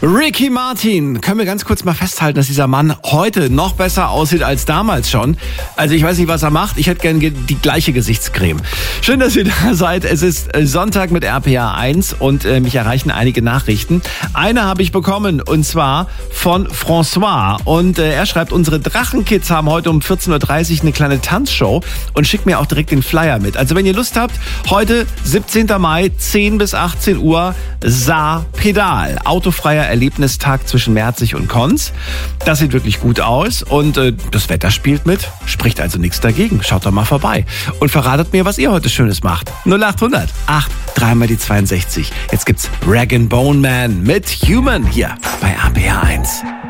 Ricky Martin, können wir ganz kurz mal festhalten, dass dieser Mann heute noch besser aussieht als damals schon. Also ich weiß nicht, was er macht. Ich hätte gerne die gleiche Gesichtscreme. Schön, dass ihr da seid. Es ist Sonntag mit RPA 1 und mich erreichen einige Nachrichten. Eine habe ich bekommen und zwar von François. Und er schreibt, unsere Drachenkids haben heute um 14.30 Uhr eine kleine Tanzshow und schickt mir auch direkt den Flyer mit. Also wenn ihr Lust habt, heute 17. Mai, 10 bis 18 Uhr, Saar Pedal. Autofreier Erlebnistag zwischen Merzig und Konz. Das sieht wirklich gut aus und das Wetter spielt mit, spricht also nichts dagegen. Schaut doch mal vorbei und verratet mir, was ihr heute Schönes macht. 0800 8 3 mal die 62. Jetzt gibt's Rag & Bone Man mit Human hier bei RPA 1.